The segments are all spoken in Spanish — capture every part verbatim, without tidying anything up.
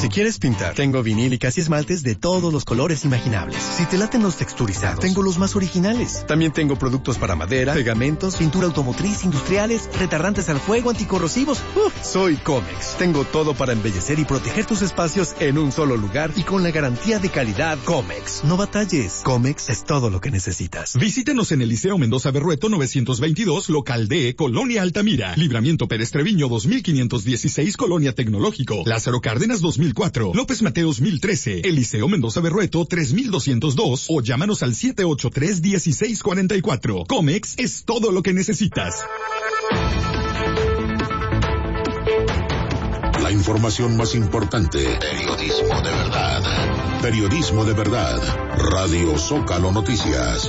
Si quieres pintar, tengo vinílicas y esmaltes de todos los colores imaginables. Si te laten los texturizados, tengo los más originales. También tengo productos para madera, pegamentos, pintura automotriz, industriales, retardantes al fuego, anticorrosivos. Uf, soy Comex. Tengo todo para embellecer y proteger tus espacios en un solo lugar y con la garantía de calidad Comex. No batalles. Comex es todo lo que necesitas. Visítenos en el Liceo Mendoza Berrueto novecientos veintidós, local D, Colonia Altamira. Libramiento Pérez Treviño dos mil quinientos dieciséis, Colonia Tecnológico. Lázaro Cárdenas dos mil cuatro, López Mateos mil trece, Eliseo Mendoza Berrueto tres mil doscientos dos o llámanos al siete ocho tres, uno seis cuatro cuatro. Comex es todo lo que necesitas. La información más importante. Periodismo de verdad. Periodismo de verdad. Radio Zócalo Noticias.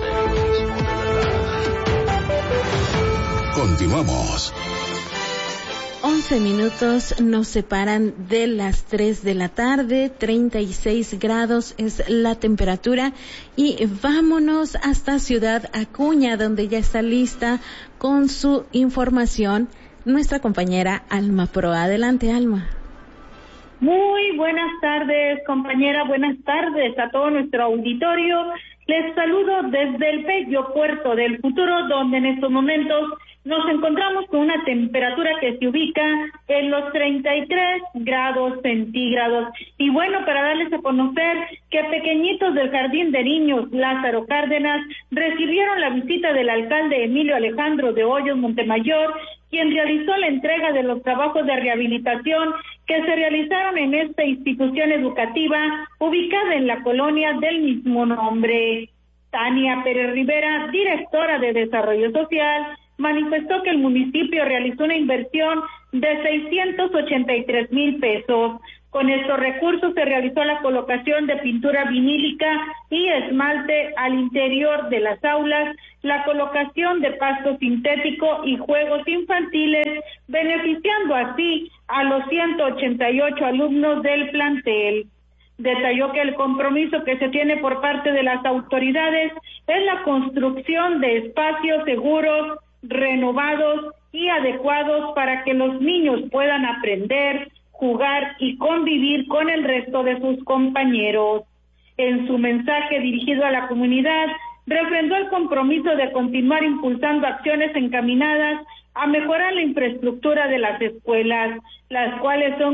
Continuamos. once minutos nos separan de las tres de la tarde, treinta y seis grados es la temperatura y vámonos hasta Ciudad Acuña, donde ya está lista con su información nuestra compañera Alma Pro. Adelante, Alma. Muy buenas tardes, compañera, buenas tardes a todo nuestro auditorio. Les saludo desde el bello puerto del futuro, donde en estos momentos nos encontramos con una temperatura que se ubica en los treinta y tres grados centígrados. Y bueno, para darles a conocer que pequeñitos del Jardín de Niños Lázaro Cárdenas recibieron la visita del alcalde Emilio Alejandro de Hoyos Montemayor, quien realizó la entrega de los trabajos de rehabilitación que se realizaron en esta institución educativa ubicada en la colonia del mismo nombre. Tania Pérez Rivera, directora de Desarrollo Social, manifestó que el municipio realizó una inversión de seiscientos ochenta y tres mil pesos. Con estos recursos se realizó la colocación de pintura vinílica y esmalte al interior de las aulas, la colocación de pasto sintético y juegos infantiles, beneficiando así a los ciento ochenta y ocho alumnos del plantel. Detalló que el compromiso que se tiene por parte de las autoridades es la construcción de espacios seguros, renovados y adecuados para que los niños puedan aprender, jugar y convivir con el resto de sus compañeros. En su mensaje dirigido a la comunidad, refrendó el compromiso de continuar impulsando acciones encaminadas a mejorar la infraestructura de las escuelas, las cuales son